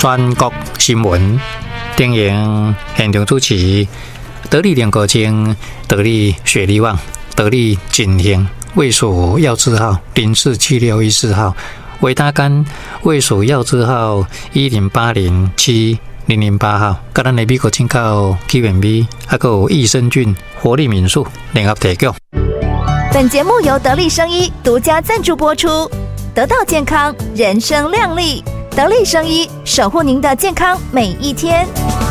全国新闻电影现场主持，得力联国精、得力雪力旺、得力锦兴、卫署药字号047614号、维他甘卫署药字号108070008号，甲咱的美国进口起源米，还有益生菌、活力民宿联合提供。 本节目由得力生医独家赞助播出，得到健康，人生亮丽。得力生医，守护您的健康每一天。